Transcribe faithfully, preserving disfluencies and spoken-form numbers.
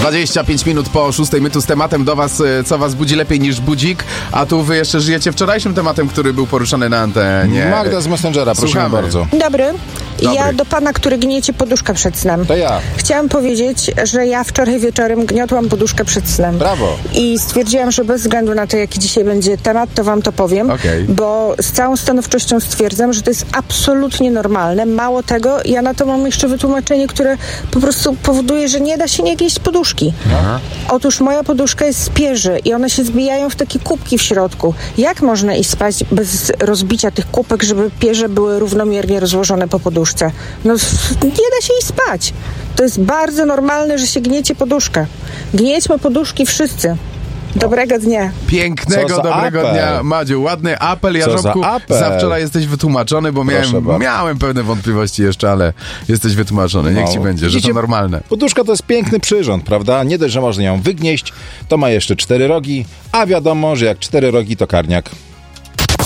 dwadzieścia pięć minut po szóstej, my tu z tematem do was, co was budzi lepiej niż budzik, a tu wy jeszcze żyjecie wczorajszym tematem, który był poruszany na antenie. Magda z Messengera, prosimy Słuchamy. bardzo. Dobry. Dobry. Ja do pana, który gniecie poduszkę przed snem. To ja. Chciałam powiedzieć, że ja wczoraj wieczorem gniotłam poduszkę przed snem. Brawo. I stwierdziłam, że bez względu na to, jaki dzisiaj będzie temat, to wam to powiem, Okej. bo z całą stanowczością stwierdzam, że to jest absolutnie normalne. Mało tego, ja na to mam jeszcze wytłumaczenie, które po prostu powoduje, że nie da się nie gnieść poduszki. Aha. Otóż moja poduszka jest z pierzy i one się zbijają w takie kubki w środku. Jak można iść spać bez rozbicia tych kubek, żeby pierze były równomiernie rozłożone po poduszce? No nie da się iść spać. To jest bardzo normalne, że się gniecie poduszkę. Gniećmy poduszki wszyscy. Dobrego dnia. Pięknego, Co za dobrego apel. dnia, Madziu. Ładny apel, Co za Jarząbku. apel. Za wczoraj jesteś wytłumaczony, bo Proszę miałem, bardzo. miałem pewne wątpliwości jeszcze, ale jesteś wytłumaczony. Niech No. ci będzie, że to Widzicie, normalne. Poduszka to jest piękny przyrząd, prawda? Nie dość, że można ją wygnieść, to ma jeszcze cztery rogi, a wiadomo, że jak cztery rogi to karniak.